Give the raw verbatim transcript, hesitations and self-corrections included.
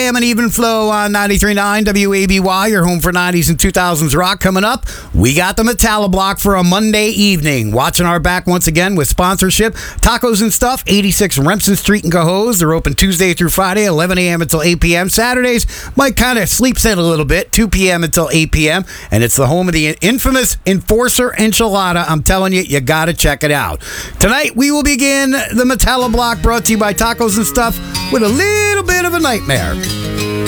Jam and Even Flow on ninety-three point nine W A B Y, your home for nineties and two thousands rock. Coming up, we got the Metalla Block for a Monday evening. Watching our back once again with sponsorship. Tacos and Stuff, eighty-six Remsen Street in Cohoes. They're open Tuesday through Friday, eleven a.m. until eight p.m. Saturdays, Mike kind of sleeps in a little bit, two p.m. until eight p.m. And it's the home of the infamous Enforcer Enchilada. I'm telling you, you got to check it out. Tonight, we will begin the Metalla Block brought to you by Tacos and Stuff with a little bit of a nightmare.